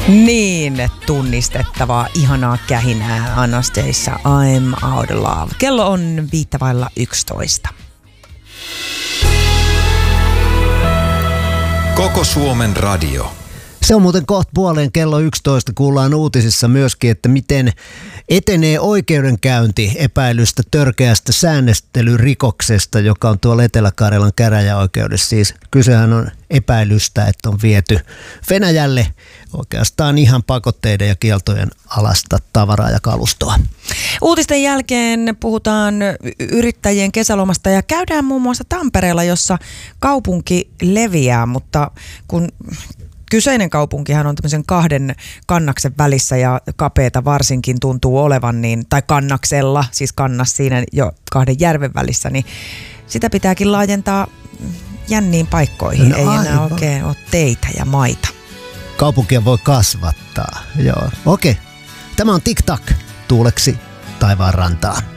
Niin tunnistettavaa, ihanaa kähinää Anastasia, I'm out of love. Kello on 11:05. Koko Suomen radio. Se on muuten kohta puoleen kello 11. Kuullaan uutisissa myöskin, että miten etenee oikeudenkäynti epäilystä törkeästä säännöstelyrikoksesta, joka on tuolla Etelä-Karjalan käräjäoikeudessa. Siis kysehän on epäilystä, että on viety Venäjälle oikeastaan ihan pakotteiden ja kieltojen alasta tavaraa ja kalustoa. Uutisten jälkeen puhutaan yrittäjien kesälomasta ja käydään muun muassa Tampereella, jossa kaupunki leviää, mutta kun kyseinen kaupunkihan on tämmöisen kahden kannaksen välissä ja kapeeta varsinkin tuntuu olevan, niin, tai kannaksella, siis kannas siinä jo kahden järven välissä, niin sitä pitääkin laajentaa jänniin paikkoihin. No, ei aivan. enää oikein ole teitä ja maita. Kaupunkia voi kasvattaa, joo. Okei. Tämä on Tic Tac, tuuleksi taivaan rantaan.